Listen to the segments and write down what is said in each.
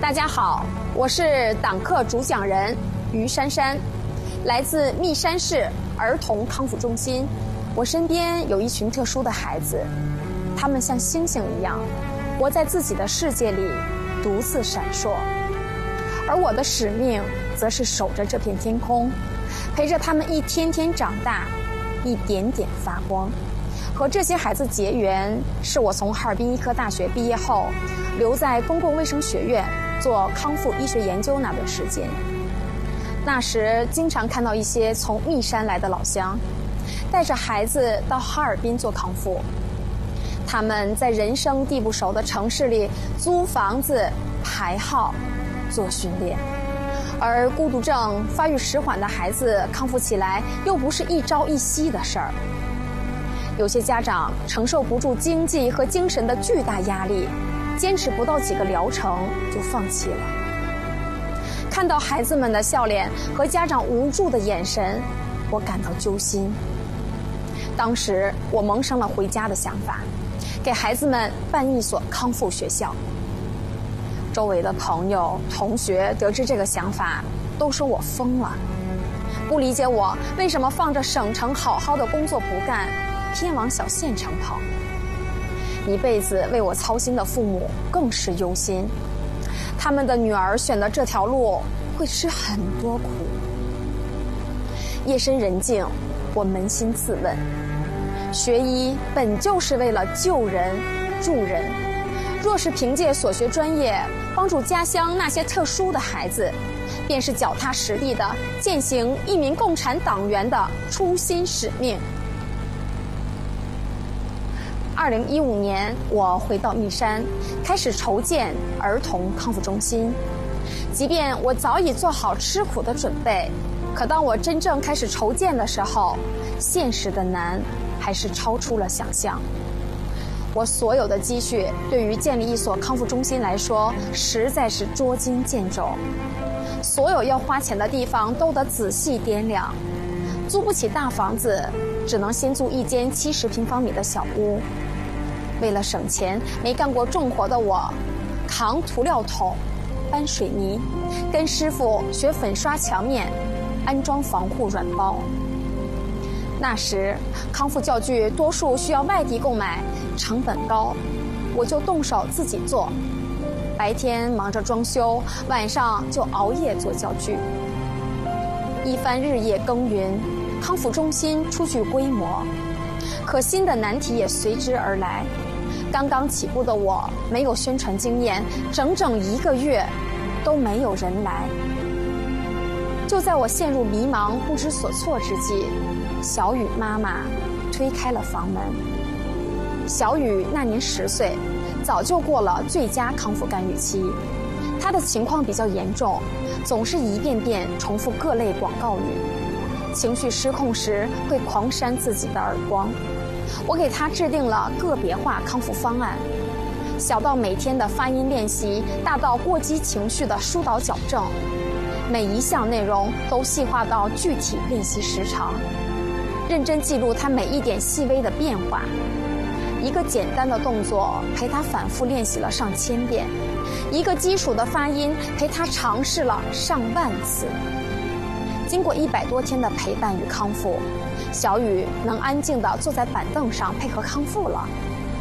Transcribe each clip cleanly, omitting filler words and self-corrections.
大家好，我是党课主讲人于珊珊，来自密山市儿童康复中心。我身边有一群特殊的孩子，他们像星星一样，活在自己的世界里，独自闪烁。而我的使命，则是守着这片天空，陪着他们一天天长大，一点点发光。和这些孩子结缘，是我从哈尔滨医科大学毕业后，留在公共卫生学院做康复医学研究那段时间。那时经常看到一些从密山来的老乡，带着孩子到哈尔滨做康复。他们在人生地不熟的城市里租房子、排号、做训练。而孤独症发育迟缓的孩子康复起来又不是一朝一夕的事儿。有些家长承受不住经济和精神的巨大压力，坚持不到几个疗程就放弃了。看到孩子们的笑脸和家长无助的眼神，我感到揪心。当时我萌生了回家的想法，给孩子们办一所康复学校。周围的朋友、同学得知这个想法，都说我疯了，不理解我为什么放着省城好好的工作不干，偏往小县城跑。一辈子为我操心的父母更是忧心，他们的女儿选的这条路会吃很多苦。夜深人静，我扪心自问，学医本就是为了救人、助人，若是凭借所学专业帮助家乡那些特殊的孩子，便是脚踏实地的践行一名共产党员的初心使命。2015年，我回到密山，开始筹建儿童康复中心。即便我早已做好吃苦的准备，可当我真正开始筹建的时候，现实的难还是超出了想象。我所有的积蓄对于建立一所康复中心来说，实在是捉襟见肘。所有要花钱的地方都得仔细掂量，租不起大房子，只能先租一间70平方米的小屋。为了省钱，没干过重活的我，扛涂料桶、搬水泥，跟师傅学粉刷墙面，安装防护软包。那时康复教具多数需要外地购买，成本高，我就动手自己做。白天忙着装修，晚上就熬夜做教具。一番日夜耕耘，康复中心初具规模，可新的难题也随之而来。刚刚起步的我没有宣传经验，整整1个月都没有人来。就在我陷入迷茫不知所措之际，小雨妈妈推开了房门。小雨那年10岁，早就过了最佳康复干预期。她的情况比较严重，总是一遍遍重复各类广告语，情绪失控时会狂扇自己的耳光。我给她制定了个别化康复方案，小到每天的发音练习，大到过激情绪的疏导矫正，每一项内容都细化到具体练习时长，认真记录她每一点细微的变化。一个简单的动作陪她反复练习了上千遍，一个基础的发音陪她尝试了上万次。经过100多天的陪伴与康复，小雨能安静地坐在板凳上配合康复了。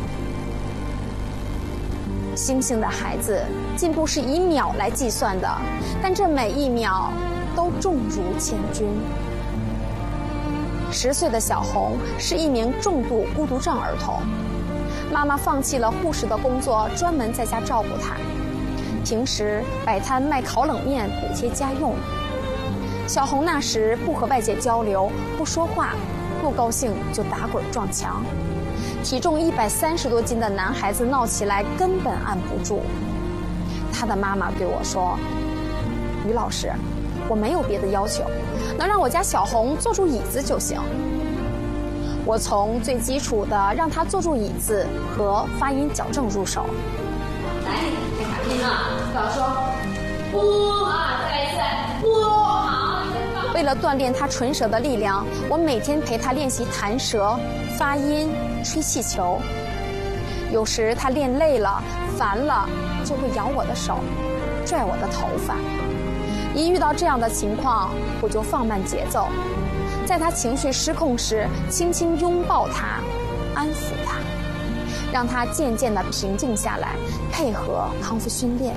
星星的孩子进步是以秒来计算的，但这每一秒都重如千钧。10岁的小红是一名重度孤独症儿童，妈妈放弃了护士的工作，专门在家照顾她，平时摆摊卖烤冷面补贴家用。小红那时不和外界交流，不说话，不高兴就打滚撞墙。体重130多斤的男孩子闹起来根本按不住。他的妈妈对我说：“于老师，我没有别的要求，能让我家小红坐住椅子就行。”我从最基础的让他坐住椅子和发音矫正入手。来，开卡拼啊！要说不啊，再一次不好。为了锻炼他唇舌的力量，我每天陪他练习弹舌、发音、吹气球。 有时他练累了、烦了，就会咬我的手，拽我的头发。一遇到这样的情况，我就放慢节奏，在他情绪失控时，轻轻拥抱他，安抚他，让他渐渐地平静下来，配合康复训练。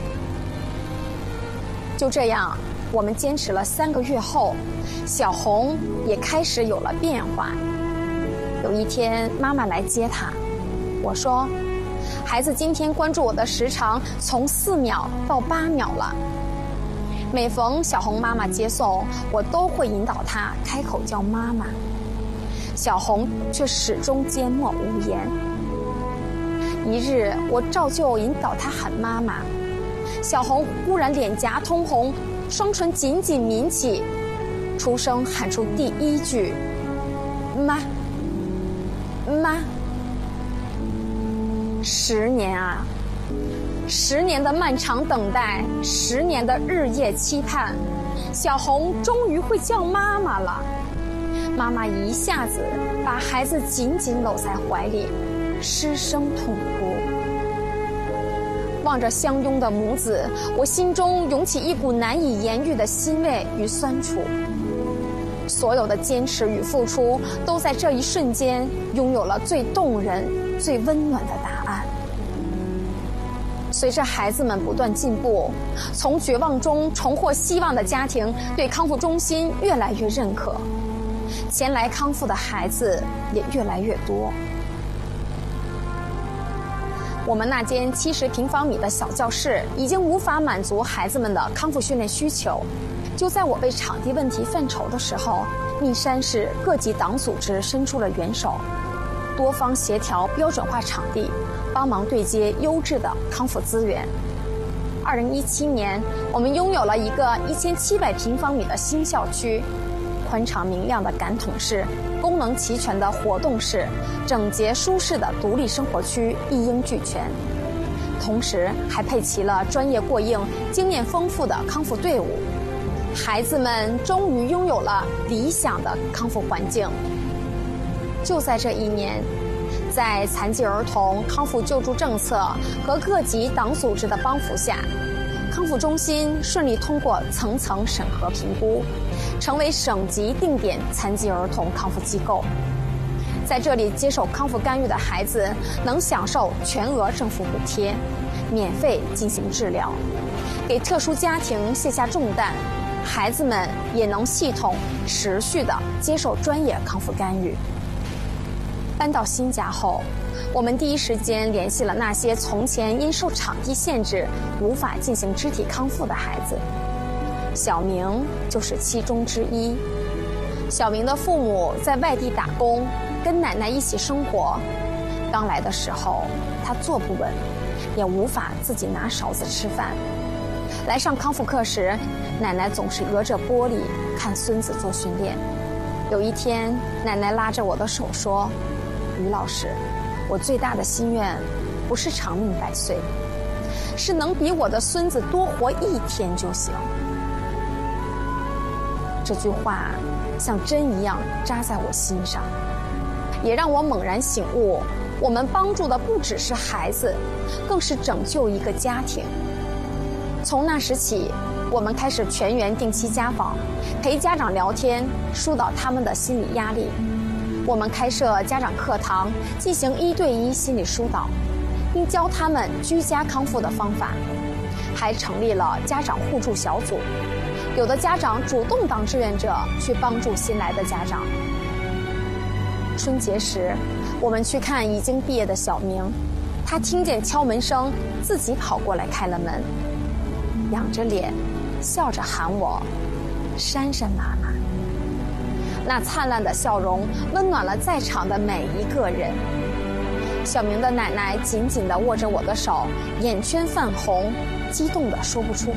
就这样，我们坚持了3个月后，小红也开始有了变化。有一天，妈妈来接她，我说：“孩子今天关注我的时长从4秒到8秒了。”每逢小红妈妈接送，我都会引导她开口叫妈妈，小红却始终缄默无言。一日，我照旧引导她喊妈妈，小红忽然脸颊通红，双唇紧紧抿起，出声喊出第1句：“妈，妈。”10年啊，10年的漫长等待，10年的日夜期盼，小红终于会叫妈妈了。妈妈一下子把孩子紧紧搂在怀里，失声痛哭。望着相拥的母子，我心中涌起一股难以言喻的欣慰与酸楚。所有的坚持与付出，都在这一瞬间拥有了最动人、最温暖的答案。随着孩子们不断进步，从绝望中重获希望的家庭对康复中心越来越认可，前来康复的孩子也越来越多。我们那间70平方米的小教室已经无法满足孩子们的康复训练需求。就在我被场地问题犯愁的时候，密山市各级党组织伸出了援手，多方协调标准化场地，帮忙对接优质的康复资源。2017年，我们拥有了一个1700平方米的新校区，宽敞明亮的感统室，功能齐全的活动室，整洁舒适的独立生活区一应俱全。同时还配齐了专业过硬、经验丰富的康复队伍。孩子们终于拥有了理想的康复环境。就在这1年，在残疾儿童康复救助政策和各级党组织的帮扶下，康复中心顺利通过层层审核评估，成为省级定点残疾儿童康复机构。在这里接受康复干预的孩子能享受全额政府补贴，免费进行治疗，给特殊家庭卸下重担，孩子们也能系统持续地接受专业康复干预。搬到新家后，我们第一时间联系了那些从前因受场地限制无法进行肢体康复的孩子，小明就是其中之一。小明的父母在外地打工，跟奶奶一起生活。刚来的时候，他坐不稳，也无法自己拿勺子吃饭。来上康复课时，奶奶总是隔着玻璃看孙子做训练。有一天，奶奶拉着我的手说：“于老师，我最大的心愿不是长命百岁，是能比我的孙子多活1天就行。”这句话像针一样扎在我心上，也让我猛然醒悟，我们帮助的不只是孩子，更是拯救一个家庭。从那时起，我们开始全员定期家访，陪家长聊天，疏导他们的心理压力。我们开设家长课堂，进行1对1心理疏导，并教他们居家康复的方法，还成立了家长互助小组。有的家长主动当志愿者去帮助新来的家长。春节时，我们去看已经毕业的小明，他听见敲门声，自己跑过来开了门，仰着脸，笑着喊我“珊珊妈妈”。那灿烂的笑容温暖了在场的每一个人。小明的奶奶紧紧地握着我的手，眼圈泛红，激动地说不出